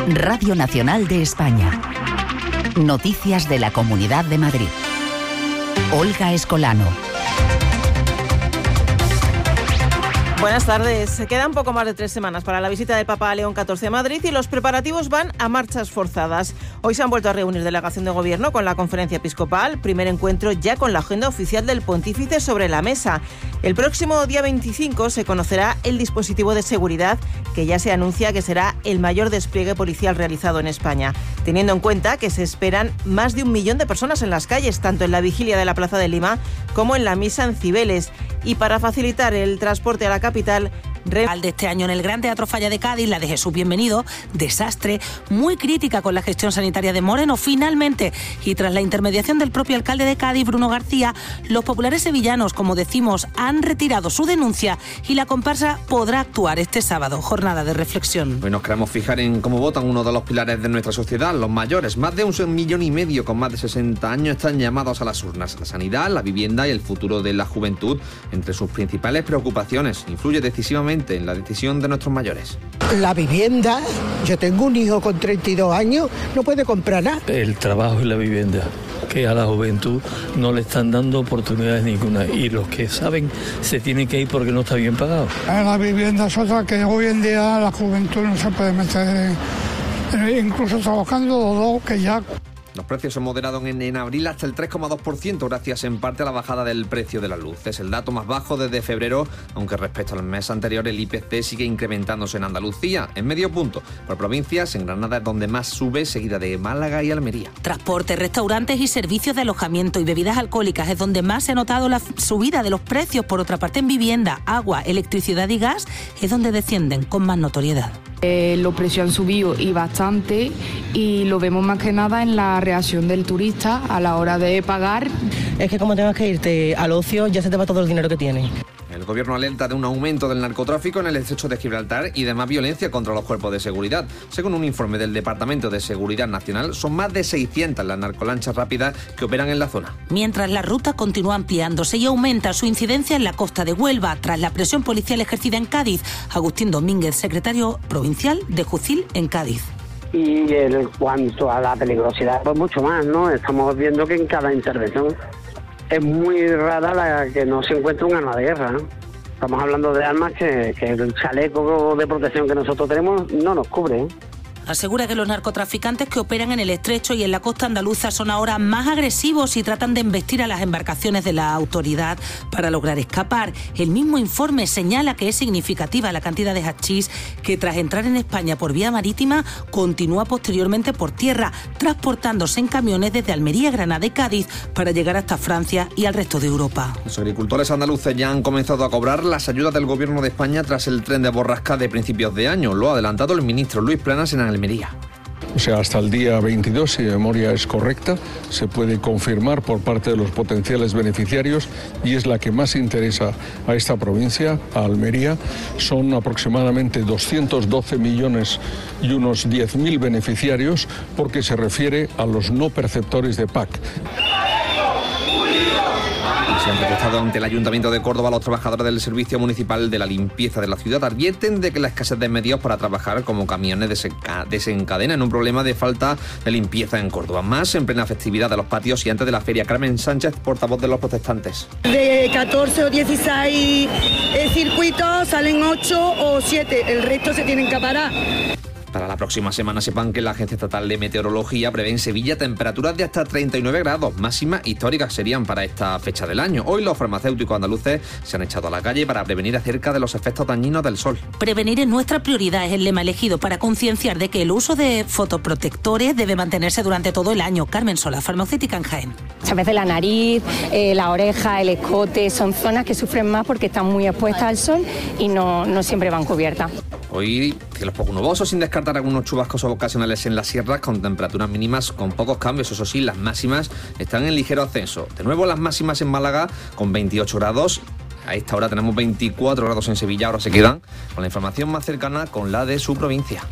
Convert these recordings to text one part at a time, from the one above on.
Radio Nacional de España. Noticias de la Comunidad de Madrid. Olga Escolano. Buenas tardes. Quedan poco más de 3 semanas para la visita del Papa León XIV a Madrid y los preparativos van a marchas forzadas. Hoy se han vuelto a reunir delegación de gobierno con la conferencia episcopal, primer encuentro ya con la agenda oficial del pontífice sobre la mesa. El próximo día 25 se conocerá el dispositivo de seguridad que ya se anuncia que será el mayor despliegue policial realizado en España, teniendo en cuenta que se esperan más de 1 millón de personas en las calles, tanto en la vigilia de la Plaza de Lima como en la misa en Cibeles. Y para facilitar el transporte a la capital, de este año en el Gran Teatro Falla de Cádiz, la de Jesús Bienvenido, desastre, muy crítica con la gestión sanitaria de Moreno. Finalmente, y tras la intermediación del propio alcalde de Cádiz, Bruno García, los populares sevillanos, como decimos, han retirado su denuncia y la comparsa podrá actuar este sábado. Jornada de reflexión. Hoy nos queremos fijar en cómo votan uno de los pilares de nuestra sociedad, los mayores. Más de 1,5 millones con más de 60 años están llamados a las urnas. La sanidad, la vivienda y el futuro de la juventud, entre sus principales preocupaciones, influye decisivamente en la decisión de nuestros mayores. La vivienda, yo tengo un hijo con 32 años, no puede comprar nada. El trabajo y la vivienda, que a la juventud no le están dando oportunidades ninguna, y los que saben se tienen que ir porque no está bien pagado. La vivienda es otra que hoy en día la juventud no se puede meter, incluso trabajando dos que ya... Los precios se moderaron en abril hasta el 3,2%, gracias en parte a la bajada del precio de la luz. Es el dato más bajo desde febrero, aunque respecto al mes anterior el IPC sigue incrementándose en Andalucía, en medio punto. Por provincias, en Granada es donde más sube, seguida de Málaga y Almería. Transporte, restaurantes y servicios de alojamiento y bebidas alcohólicas es donde más se ha notado la subida de los precios. Por otra parte, en vivienda, agua, electricidad y gas es donde descienden con más notoriedad. Los precios han subido y bastante, y lo vemos más que nada en la reacción del turista a la hora de pagar. Es que como tengas que irte al ocio, ya se te va todo el dinero que tienes. El gobierno alerta de un aumento del narcotráfico en el estrecho de Gibraltar y de más violencia contra los cuerpos de seguridad. Según un informe del Departamento de Seguridad Nacional, son más de 600 las narcolanchas rápidas que operan en la zona. Mientras la ruta continúa ampliándose y aumenta su incidencia en la costa de Huelva, tras la presión policial ejercida en Cádiz. Agustín Domínguez, secretario provincial de Jucil en Cádiz. Y en cuanto a la peligrosidad, pues mucho más, ¿no? Estamos viendo que en cada intervención es muy rara la que no se encuentra un arma de guerra, ¿no? Estamos hablando de armas que el chaleco de protección que nosotros tenemos no nos cubre, ¿eh? Asegura que los narcotraficantes que operan en el estrecho y en la costa andaluza son ahora más agresivos y tratan de embestir a las embarcaciones de la autoridad para lograr escapar. El mismo informe señala que es significativa la cantidad de hachís que, tras entrar en España por vía marítima, continúa posteriormente por tierra, transportándose en camiones desde Almería, Granada y Cádiz para llegar hasta Francia y al resto de Europa. Los agricultores andaluces ya han comenzado a cobrar las ayudas del Gobierno de España tras el tren de borrasca de principios de año. Lo ha adelantado el ministro Luis Planas en Almería. O sea, hasta el día 22, si mi memoria es correcta, se puede confirmar por parte de los potenciales beneficiarios, y es la que más interesa a esta provincia, a Almería. Son aproximadamente 212 millones y unos 10.000 beneficiarios, porque se refiere a los no perceptores de PAC. Se han protestado ante el Ayuntamiento de Córdoba. Los trabajadores del Servicio Municipal de la Limpieza de la ciudad advierten de que la escasez de medios para trabajar como camiones desencadena en un problema de falta de limpieza en Córdoba. Más en plena festividad de los patios y antes de la feria. Carmen Sánchez, portavoz de los protestantes. De 14 o 16 circuitos salen 8 o 7, el resto se tienen que parar. Para la próxima semana sepan que la Agencia Estatal de Meteorología prevé en Sevilla temperaturas de hasta 39 grados, máximas históricas serían para esta fecha del año. Hoy los farmacéuticos andaluces se han echado a la calle para prevenir acerca de los efectos dañinos del sol. Prevenir es nuestra prioridad, es el lema elegido para concienciar de que el uso de fotoprotectores debe mantenerse durante todo el año. Carmen Sola, farmacéutica en Jaén. Muchas veces la nariz, la oreja, el escote son zonas que sufren más porque están muy expuestas al sol y no siempre van cubiertas. Hoy cielos poco nubosos, sin descartar algunos chubascos ocasionales en las sierras, con temperaturas mínimas con pocos cambios. Eso sí, las máximas están en ligero ascenso. De nuevo las máximas en Málaga con 28 grados. A esta hora tenemos 24 grados en Sevilla. Ahora se quedan con la información más cercana con la de su provincia.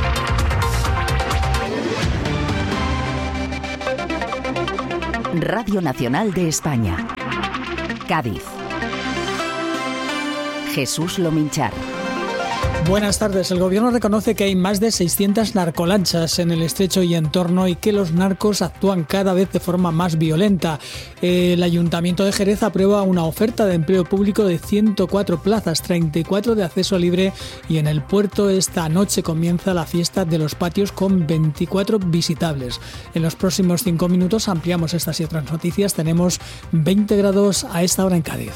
Radio Nacional de España. Cádiz. Jesús Lominchar. Buenas tardes. El Gobierno reconoce que hay más de 600 narcolanchas en el estrecho y entorno y que los narcos actúan cada vez de forma más violenta. El Ayuntamiento de Jerez aprueba una oferta de empleo público de 104 plazas, 34 de acceso libre, y en el puerto esta noche comienza la fiesta de los patios con 24 visitables. En los próximos 5 minutos ampliamos estas y otras noticias. Tenemos 20 grados a esta hora en Cádiz.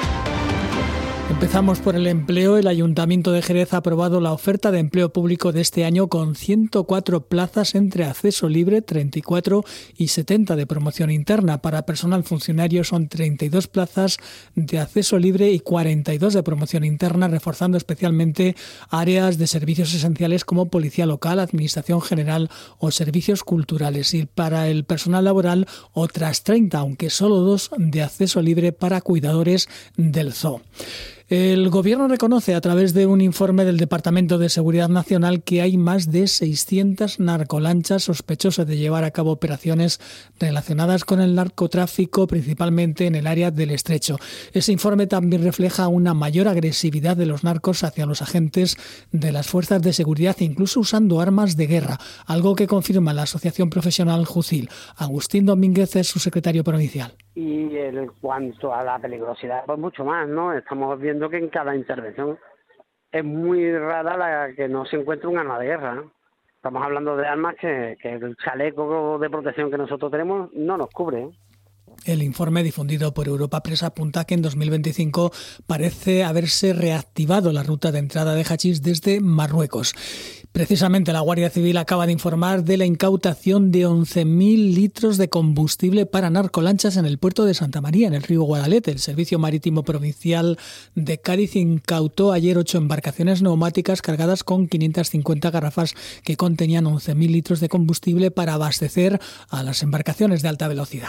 Empezamos por el empleo. El Ayuntamiento de Jerez ha aprobado la oferta de empleo público de este año con 104 plazas entre acceso libre, 34 y 70 de promoción interna. Para personal funcionario son 32 plazas de acceso libre y 42 de promoción interna, reforzando especialmente áreas de servicios esenciales como policía local, administración general o servicios culturales. Y para el personal laboral otras 30, aunque solo 2 de acceso libre para cuidadores del zoo. El Gobierno reconoce a través de un informe del Departamento de Seguridad Nacional que hay más de 600 narcolanchas sospechosas de llevar a cabo operaciones relacionadas con el narcotráfico, principalmente en el área del estrecho. Ese informe también refleja una mayor agresividad de los narcos hacia los agentes de las fuerzas de seguridad, incluso usando armas de guerra, algo que confirma la Asociación Profesional Jucil. Agustín Domínguez es su secretario provincial. Y en cuanto a la peligrosidad, pues mucho más, ¿no? Estamos viendo que en cada intervención es muy rara la que no se encuentra un arma de guerra, ¿no? Estamos hablando de armas que el chaleco de protección que nosotros tenemos no nos cubre, ¿eh? El informe difundido por Europa Press apunta que en 2025 parece haberse reactivado la ruta de entrada de hachís desde Marruecos. Precisamente la Guardia Civil acaba de informar de la incautación de 11.000 litros de combustible para narcolanchas en el puerto de Santa María, en el río Guadalete. El Servicio Marítimo Provincial de Cádiz incautó ayer 8 embarcaciones neumáticas cargadas con 550 garrafas que contenían 11.000 litros de combustible para abastecer a las embarcaciones de alta velocidad.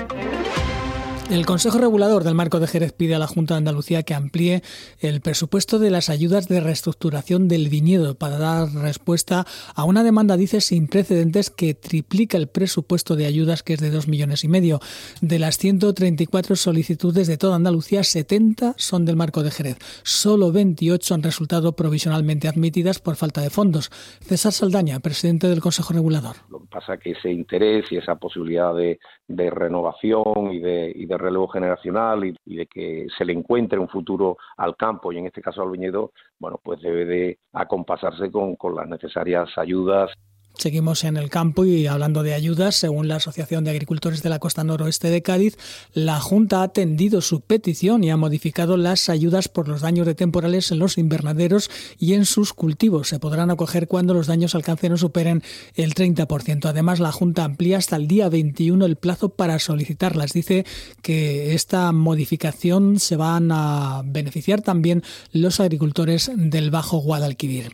El Consejo Regulador del Marco de Jerez pide a la Junta de Andalucía que amplíe el presupuesto de las ayudas de reestructuración del viñedo para dar respuesta a una demanda, dice, sin precedentes que triplica el presupuesto de ayudas, que es de 2,5 millones. De las 134 solicitudes de toda Andalucía, 70 son del Marco de Jerez. Solo 28 han resultado provisionalmente admitidas por falta de fondos. César Saldaña, presidente del Consejo Regulador. Lo que pasa es que ese interés y esa posibilidad de renovación y de relevo generacional y de que se le encuentre un futuro al campo y en este caso al viñedo, bueno, pues debe de acompasarse con las necesarias ayudas. Seguimos en el campo y hablando de ayudas, según la Asociación de Agricultores de la Costa Noroeste de Cádiz, la Junta ha atendido su petición y ha modificado las ayudas por los daños de temporales en los invernaderos y en sus cultivos. Se podrán acoger cuando los daños alcancen o superen el 30%. Además, la Junta amplía hasta el día 21 el plazo para solicitarlas. Dice que esta modificación se van a beneficiar también los agricultores del Bajo Guadalquivir.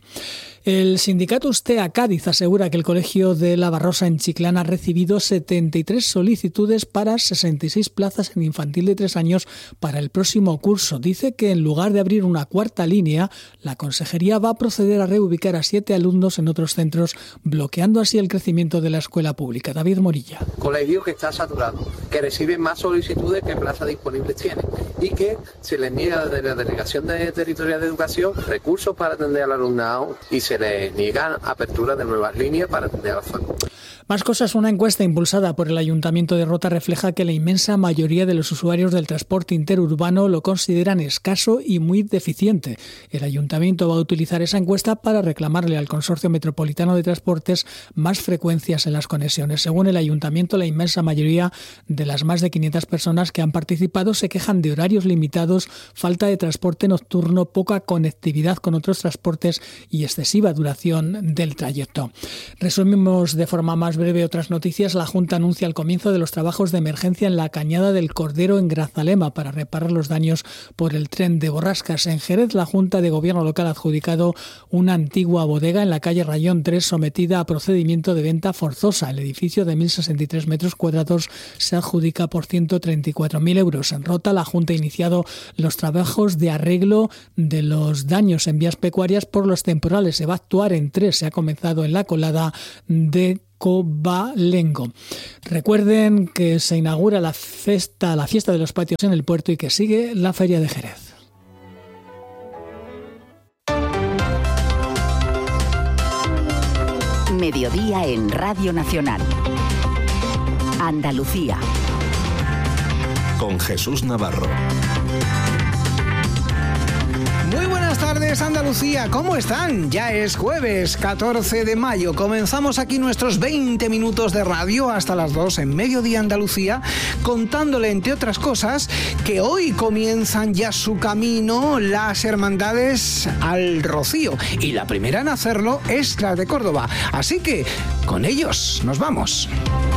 El sindicato Ustea Cádiz asegura que el Colegio de la Barrosa en Chiclana ha recibido 73 solicitudes para 66 plazas en infantil de 3 años para el próximo curso. Dice que en lugar de abrir una cuarta línea, la consejería va a proceder a reubicar a 7 alumnos en otros centros, bloqueando así el crecimiento de la escuela pública. David Morilla. Colegio que está saturado, que recibe más solicitudes que plazas disponibles tiene y que se les niega de la Delegación Territorial de Educación recursos para atender al alumnado y se les niegan apertura de nuevas líneas para atender a la familia. Más cosas. Una encuesta impulsada por el Ayuntamiento de Rota refleja que la inmensa mayoría de los usuarios del transporte interurbano lo consideran escaso y muy deficiente. El Ayuntamiento va a utilizar esa encuesta para reclamarle al Consorcio Metropolitano de Transportes más frecuencias en las conexiones. Según el Ayuntamiento, la inmensa mayoría de las más de 500 personas que han participado se quejan de horarios limitados, falta de transporte nocturno, poca conectividad con otros transportes y excesiva duración del trayecto. Resumimos de forma más breve otras noticias. La Junta anuncia el comienzo de los trabajos de emergencia en la Cañada del Cordero en Grazalema para reparar los daños por el tren de borrascas. En Jerez, la Junta de Gobierno local ha adjudicado una antigua bodega en la calle Rayón 3 sometida a procedimiento de venta forzosa. El edificio de 1.063 metros cuadrados se adjudica por 134.000 euros. En Rota, la Junta ha iniciado los trabajos de arreglo de los daños en vías pecuarias por los temporales. Se va a actuar en 3. Se ha comenzado en la colada de Cobalengo. Recuerden que se inaugura la fiesta de los patios en el puerto y que sigue la Feria de Jerez. Mediodía en Radio Nacional. Andalucía. Con Jesús Navarro. Muy buenas tardes, Andalucía, ¿cómo están? Ya es jueves 14 de mayo. Comenzamos aquí nuestros 20 minutos de radio hasta las 2 en Mediodía Andalucía, contándole, entre otras cosas, que hoy comienzan ya su camino las hermandades al Rocío. Y la primera en hacerlo es la de Córdoba. Así que con ellos nos vamos.